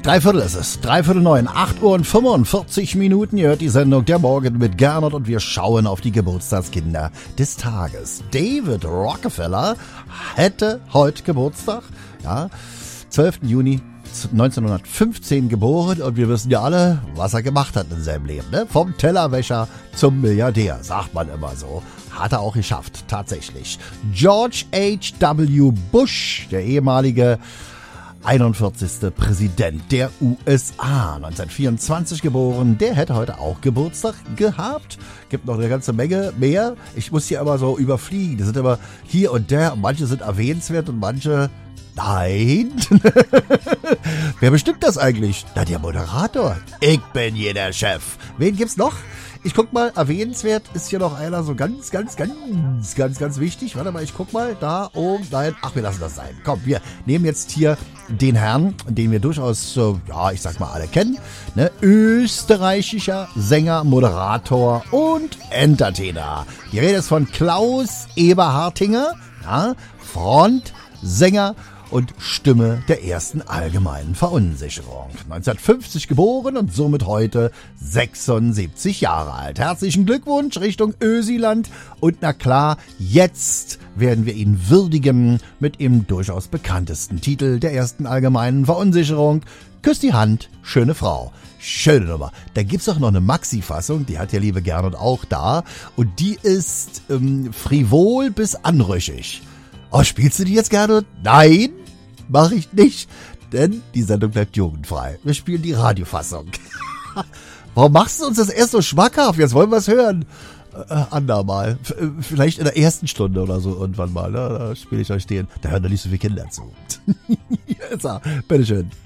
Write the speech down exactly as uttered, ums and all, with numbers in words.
Dreiviertel ist es. Dreiviertel neun. acht Uhr und fünfundvierzig Minuten. Ihr hört die Sendung Der Morgen mit Gernot und wir schauen auf die Geburtstagskinder des Tages. David Rockefeller hätte heute Geburtstag. Ja, zwölften Juni neunzehnhundertfünfzehn geboren und wir wissen ja alle, was er gemacht hat in seinem Leben. Ne? Vom Tellerwäscher zum Milliardär, sagt man immer so. Hat er auch geschafft, tatsächlich. George H W. Bush, der ehemalige einundvierzigste Präsident der U S A, neunzehnhundertvierundzwanzig geboren, der hätte heute auch Geburtstag gehabt. Gibt noch eine ganze Menge mehr. Ich muss hier aber so überfliegen. Die sind immer hier und der. Manche sind erwähnenswert und manche nein. Wer bestimmt das eigentlich? Na, der Moderator. Ich bin hier der Chef. Wen gibt's noch? Ich guck mal, erwähnenswert ist hier noch einer so ganz, ganz, ganz, ganz, ganz wichtig. Warte mal, ich guck mal, da oben, nein, ach, wir lassen das sein. Komm, wir nehmen jetzt hier den Herrn, den wir durchaus, äh, ja, ich sag mal, alle kennen. Ne? Österreichischer Sänger, Moderator und Entertainer. Die Rede ist von Klaus Eberhartinger, ja, Frontsänger und Stimme der ersten allgemeinen Verunsicherung. neunzehnhundertfünfzig geboren und somit heute sechsundsiebzig Jahre alt. Herzlichen Glückwunsch Richtung Ösiland und na klar, jetzt werden wir ihn würdigen mit dem durchaus bekanntesten Titel der ersten allgemeinen Verunsicherung. Küss die Hand, schöne Frau. Schöne Nummer. Da gibt's auch noch eine Maxi-Fassung, die hat ja liebe Gernot auch da und die ist ähm, frivol bis anrüchig. Oh, spielst du die jetzt, Gernot? Nein, mache ich nicht, denn die Sendung bleibt jugendfrei. Wir spielen die Radiofassung. Warum machst du uns das erst so schmackhaft? Jetzt wollen wir es hören. Äh, andermal. F- vielleicht in der ersten Stunde oder so irgendwann mal. Ne? Da spiele ich euch den. Da hören da nicht so viele Kinder zu. Jetzt, bitteschön.